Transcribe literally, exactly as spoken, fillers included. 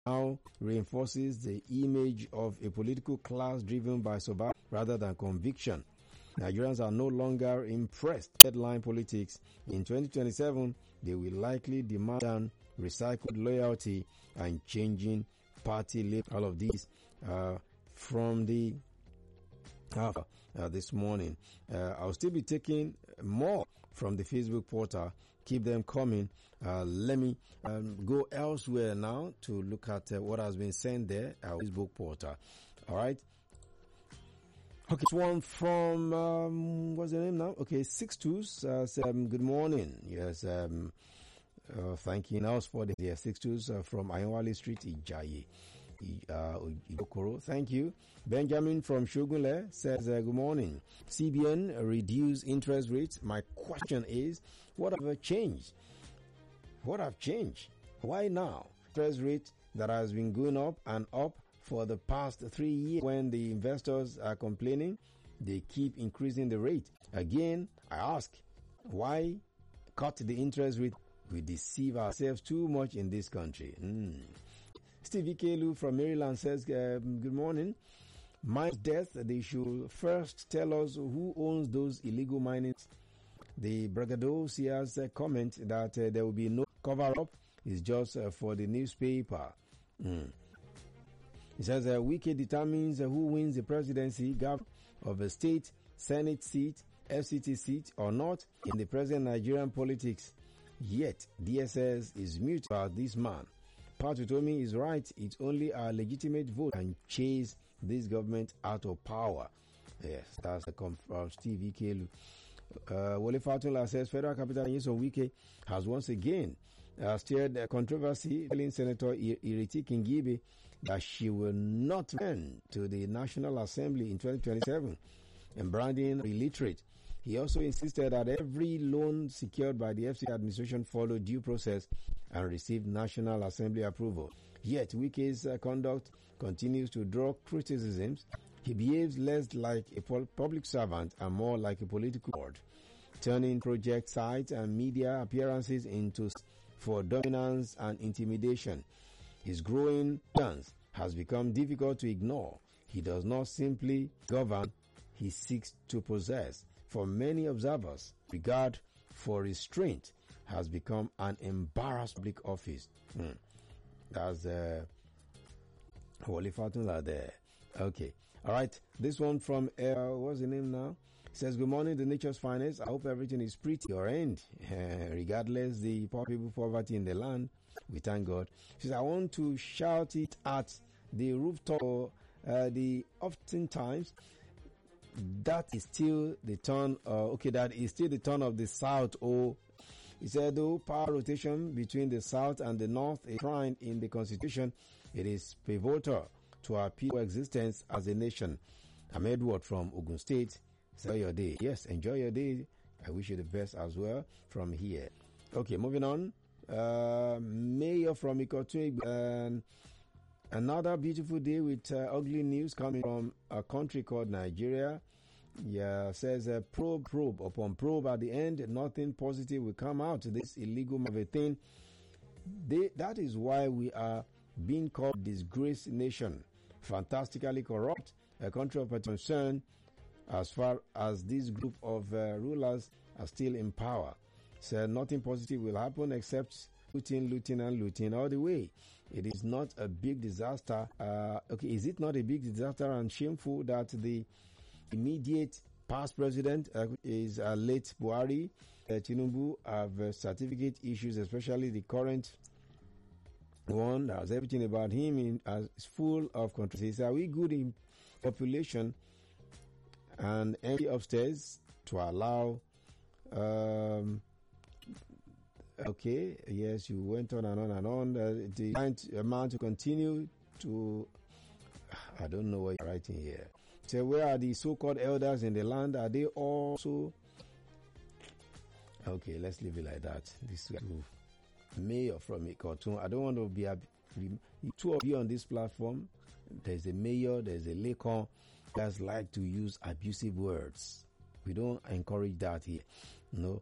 now reinforces the image of a political class driven by survival rather than conviction. Nigerians are no longer impressed. Headline politics. In twenty twenty-seven, they will likely demand recycled loyalty and changing party label. All of these uh, from the uh, uh, this morning. Uh, I'll still be taking more from the Facebook portal. Keep them coming. Uh, let me um, go elsewhere now to look at uh, what has been sent there, our Facebook portal. All right. Okay, this one from, um, what's the name now? Okay, Six Twos, uh, said, um, good morning. Yes, um, uh, thanking us for the yeah, Six Twos uh, from Ayanwale Street, Ijaye. Uh, Ikokoro. Thank you. Benjamin from Shogunle says, uh, good morning. C B N reduced interest rates. My question is, what have changed? What have changed? Why now? Interest rate that has been going up and up for the past three years. When the investors are complaining, they keep increasing the rate. Again, I ask, why cut the interest rate? We deceive ourselves too much in this country. Mm. Stevie Kelu from Maryland says, uh, good morning. Mine's death, they should first tell us who owns those illegal minings. The Brigadier uh, comment that uh, there will be no cover-up is just uh, for the newspaper. Mm. He says, uh, Wike determines uh, who wins the presidency of a state, Senate seat, F C T seat or not in the present Nigerian politics. Yet, D S S is mute about this man. Patutomi is right. It's only a legitimate vote and chase this government out of power. Yes, that's a come from Steve Ikelu. Uh, Wole Fatula says Federal Capital Minister Wike has once again uh, stirred a controversy, telling Senator Ireti Kingibe that she will not run to the National Assembly in twenty twenty-seven and branding illiterate. He also insisted that every loan secured by the F C administration follow due process and receive National Assembly approval. Yet, Wike's uh, conduct continues to draw criticisms. He behaves less like a public servant and more like a political board, turning project sites and media appearances into for dominance and intimidation. His growing stance has become difficult to ignore. He does not simply govern, he seeks to possess. For many observers, regard for restraint has become an embarrassed public office. Hmm. That's uh, Wole Fatula there. Okay. All right. This one from, uh, what's the name now? It says, good morning, the nature's finest. I hope everything is pretty your end. Uh, regardless the poor people poverty in the land, we thank God. She says, I want to shout it at the rooftop, uh, the oftentimes, that is still the turn, uh, okay, that is still the turn of the South. Oh, he said, though power rotation between the South and the North is enshrined in the Constitution, it is pivotal to our peaceful existence as a nation. I'm Edward from Ogun State. Enjoy your day. Yes, enjoy your day. I wish you the best as well from here. Okay, moving on. Uh, Mayor from Ikotun, and another beautiful day with uh, ugly news coming from a country called Nigeria. Yeah, says uh, probe, probe upon probe. At the end, nothing positive will come out. This illegal of a thing. They, that is why we are being called disgraced nation, fantastically corrupt, a country of concern as far as this group of uh, rulers are still in power. So nothing positive will happen except looting, looting, and looting all the way. It is not a big disaster. Uh, okay, is it not a big disaster and shameful that the immediate past president uh, is uh, late Buhari, uh, Tinubu have uh, certificate issues, especially the current one that has everything about him in, uh, is full of controversies. Are we good in population and empty upstairs to allow? Um, okay, yes, you went on and on and on. Uh, the amount to continue to. I don't know what you're writing here. So where are the so-called elders in the land? Are they also? Okay, let's leave it like that. This mayor from Ikotun. I don't want to be a, two of you on this platform. There's a mayor, there's a lekon. Guys like to use abusive words. We don't encourage that here. No,